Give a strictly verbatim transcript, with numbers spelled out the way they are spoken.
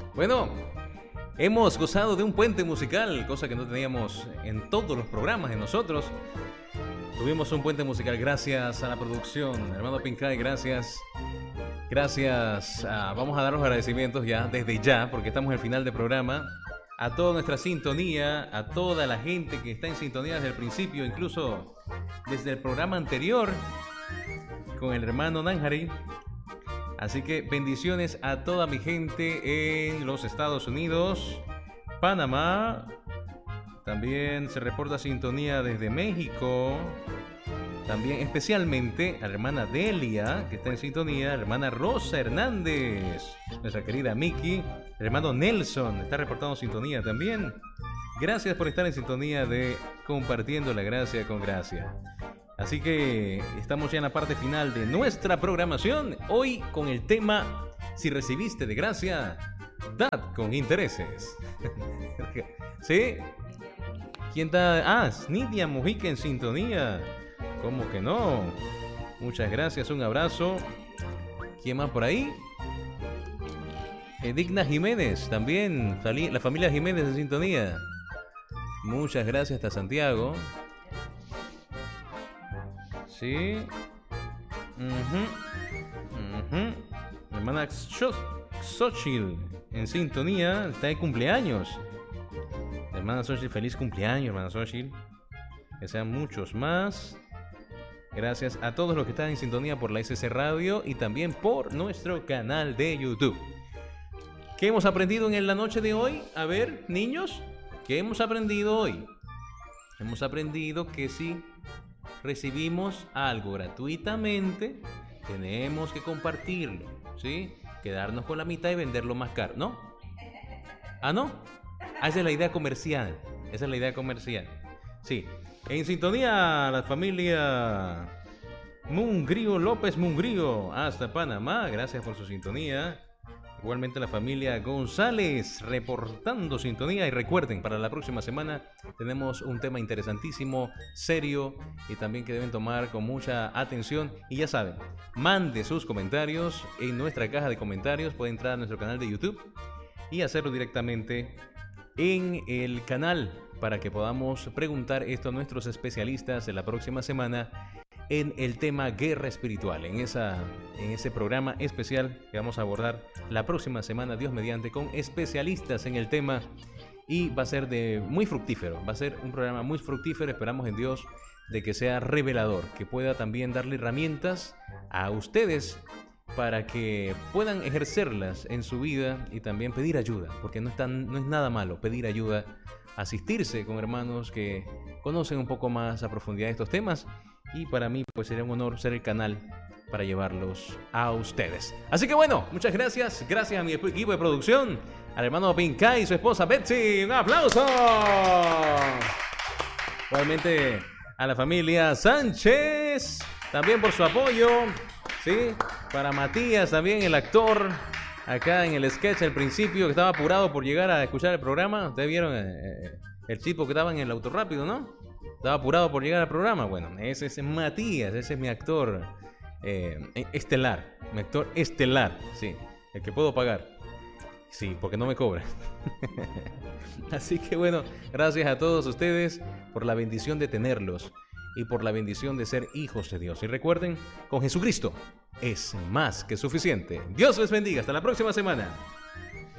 Bueno, hemos gozado de un puente musical, cosa que no teníamos en todos los programas de nosotros. Tuvimos un puente musical gracias a la producción, hermano Pincay, gracias. Gracias, a, vamos a dar los agradecimientos ya, desde ya, porque estamos en el final del programa. A toda nuestra sintonía, a toda la gente que está en sintonía desde el principio, incluso desde el programa anterior con el hermano Nanjari. Así que bendiciones a toda mi gente en los Estados Unidos, Panamá. También se reporta sintonía desde México. También especialmente a la hermana Delia, que está en sintonía, la hermana Rosa Hernández, nuestra querida Miki, el hermano Nelson está reportando sintonía también. Gracias por estar en sintonía de Compartiendo la Gracia con Gracia. Así que estamos ya en la parte final de nuestra programación, hoy con el tema Si recibiste de gracia, dad con intereses. ¿Sí? ¿Quién está? Ah, Nidia Mujica en sintonía. ¿Cómo que no? Muchas gracias, un abrazo. ¿Quién más por ahí? Edicna Jiménez, también. La familia Jiménez en sintonía. Muchas gracias hasta Santiago. Sí. Uh-huh. Uh-huh. Hermana Xochitl en sintonía. Está de cumpleaños. Hermana Xochitl, feliz cumpleaños, hermana Xochitl. Que sean muchos más. Gracias a todos los que están en sintonía por la S C Radio y también por nuestro canal de YouTube. ¿Qué hemos aprendido en la noche de hoy? A ver, niños, ¿qué hemos aprendido hoy? Hemos aprendido que si recibimos algo gratuitamente, tenemos que compartirlo, ¿sí? Quedarnos con la mitad y venderlo más caro, ¿no? ¿Ah, no? Ah, esa es la idea comercial. Esa es la idea comercial. Sí. En sintonía la familia Mungrío López Mungrío hasta Panamá, gracias por su sintonía. Igualmente la familia González reportando sintonía. Y recuerden, para la próxima semana tenemos un tema interesantísimo, serio y también que deben tomar con mucha atención. Y ya saben, mande sus comentarios en nuestra caja de comentarios. Puede entrar a nuestro canal de YouTube y hacerlo directamente en el canal para que podamos preguntar esto a nuestros especialistas de la próxima semana en el tema guerra espiritual, en, esa, en ese programa especial que vamos a abordar la próxima semana, Dios mediante, con especialistas en el tema, y va a ser de muy fructífero, va a ser un programa muy fructífero. Esperamos en Dios de que sea revelador, que pueda también darle herramientas a ustedes para que puedan ejercerlas en su vida y también pedir ayuda, porque no es, tan, no es nada malo pedir ayuda, asistirse con hermanos que conocen un poco más a profundidad estos temas, y para mí pues sería un honor ser el canal para llevarlos a ustedes. Así que bueno, muchas gracias, gracias a mi equipo de producción, al hermano Pincay y su esposa Betsy, un aplauso. Igualmente a la familia Sánchez, también por su apoyo. Sí, para Matías también, el actor, acá en el sketch al principio, que estaba apurado por llegar a escuchar el programa. Ustedes vieron eh, el tipo que estaba en el auto rápido, ¿no? Estaba apurado por llegar al programa. Bueno, ese es Matías, ese es mi actor eh, estelar, mi actor estelar, sí, el que puedo pagar. Sí, porque no me cobra. Así que bueno, gracias a todos ustedes por la bendición de tenerlos y por la bendición de ser hijos de Dios. Y recuerden, con Jesucristo es más que suficiente. Dios les bendiga. Hasta la próxima semana.